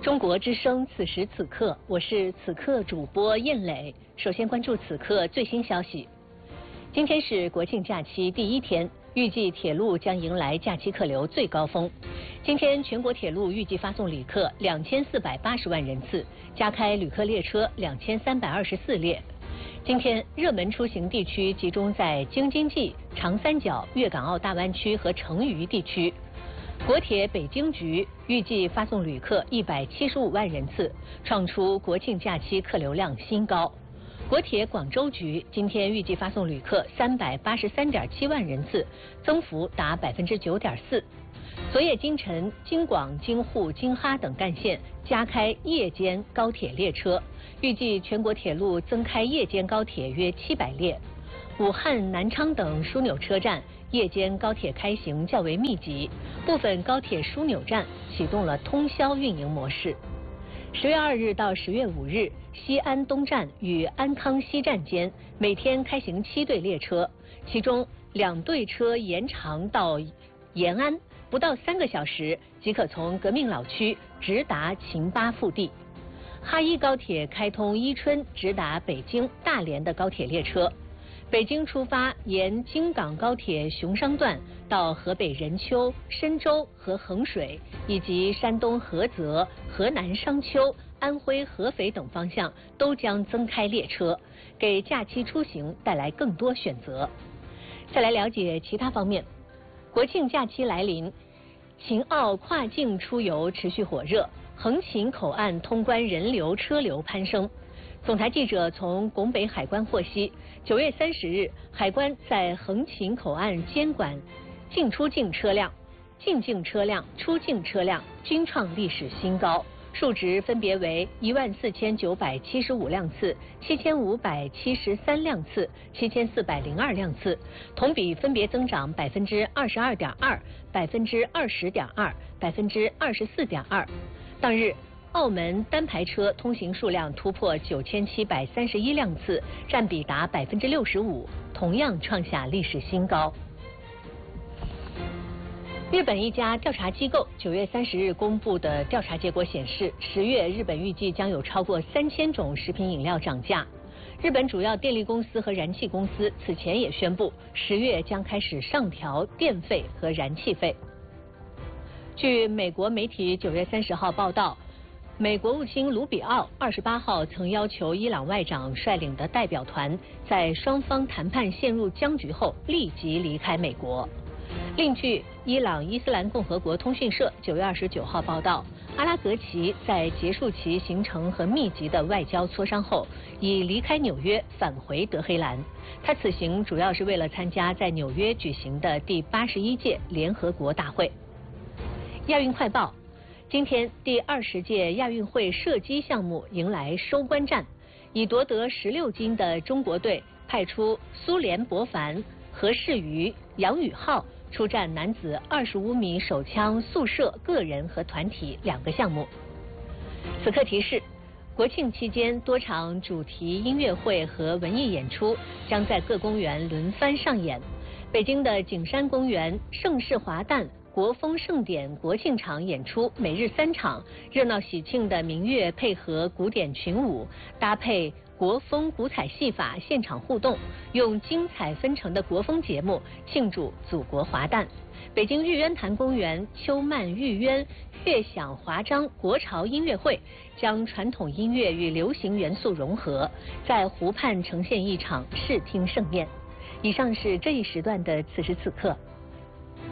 中国之声此时此刻，我是此刻主播燕磊。首先关注此刻最新消息。今天是国庆假期第一天，预计铁路将迎来假期客流最高峰。今天全国铁路预计发送旅客2480万人次，加开旅客列车2324列。今天热门出行地区集中在京津冀、长三角、粤港澳大湾区和成渝地区。国铁北京局预计发送旅客175万人次，创出国庆假期客流量新高。国铁广州局今天预计发送旅客383.7万人次，增幅达9.4%。昨夜今晨，京广、京沪、京哈等干线加开夜间高铁列车，预计全国铁路增开夜间高铁约700列。武汉、南昌等枢纽车站夜间高铁开行较为密集，部分高铁枢纽站启动了通宵运营模式。10月2日到10月5日，西安东站与安康西站间每天开行7对列车，其中2对车延长到延安，不到3个小时即可从革命老区直达秦巴腹地。哈一高铁开通伊春直达北京、大连的高铁列车。北京出发沿京港高铁熊商段到河北任丘、深州和衡水，以及山东菏泽、河南商丘、安徽合肥等方向都将增开列车，给假期出行带来更多选择。再来了解其他方面。国庆假期来临，秦澳跨境出游持续火热，横琴口岸通关人流车流攀升。总台记者从拱北海关获悉，9月30日，海关在横琴口岸监管进出境车辆、进境车辆、出境车辆均创历史新高，数值分别为14975辆次、7573辆次、7402辆次，同比分别增长22.2%、20.2%、24.2%。当日，澳门单排车通行数量突破9731辆次，占比达65%，同样创下历史新高。日本一家调查机构9月30日公布的调查结果显示，10月日本预计将有超过3000种食品饮料涨价。日本主要电力公司和燃气公司此前也宣布，10月将开始上调电费和燃气费。据美国媒体9月30号报道，美国务卿卢比奥28号曾要求伊朗外长率领的代表团在双方谈判陷入僵局后立即离开美国。另据伊朗伊斯兰共和国通讯社9月29号报道，阿拉格齐在结束其行程和密集的外交磋商后，已离开纽约返回德黑兰。他此行主要是为了参加在纽约举行的第81届联合国大会。亚运快报。今天第20届亚运会射击项目迎来收官战，已夺得16金的中国队派出苏联博凡、何世瑜、杨宇浩出战男子25米手枪速射个人和团体2个项目。此刻提示，国庆期间多场主题音乐会和文艺演出将在各公园轮番上演。北京的景山公园、盛世华诞、国风盛典国庆场演出每日3场，热闹喜庆的民乐配合古典群舞，搭配国风古彩戏法现场互动，用精彩纷呈的国风节目庆祝祖国华诞。北京玉渊潭公园秋漫玉渊乐享华章国潮音乐会将传统音乐与流行元素融合，在湖畔呈现一场视听盛宴。以上是这一时段的此时此刻。